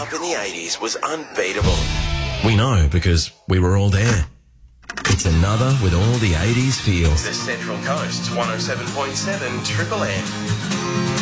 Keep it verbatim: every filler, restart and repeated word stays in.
up in the eighties was unbeatable. We know because we were all there. It's another with all the eighties feels. The Central Coast's one oh seven point seven Triple M.